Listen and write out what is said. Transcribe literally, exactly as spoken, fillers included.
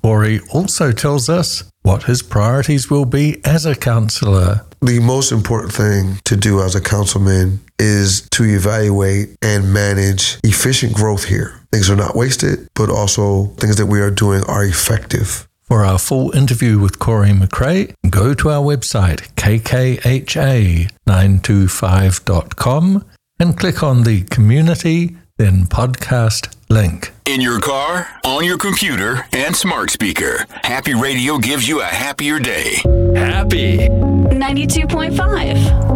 Corey also tells us what his priorities will be as a councillor. The most important thing to do as a councilman is to evaluate and manage efficient growth here. Things are not wasted, but also things that we are doing are effective. For our full interview with Corey McRae, go to our website, k k h a nine two five dot com, and click on the Community, then Podcast link. In your car, on your computer, and smart speaker, Happy Radio gives you a happier day. Happy ninety-two point five